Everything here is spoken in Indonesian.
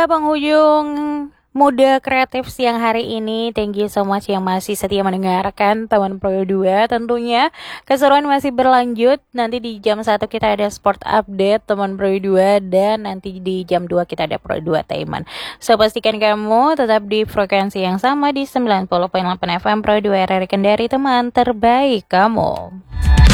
sudah penghujung Mode Kreatif siang hari ini. Thank you so much yang masih setia mendengarkan teman Pro 2. Tentunya keseruan masih berlanjut. Nanti di jam 1 kita ada sport update teman Pro 2, dan nanti di jam 2 kita ada Pro 2 Taiman. So pastikan kamu tetap di frekuensi yang sama di 90.8 FM Pro 2 RRI Kendari, teman terbaik kamu.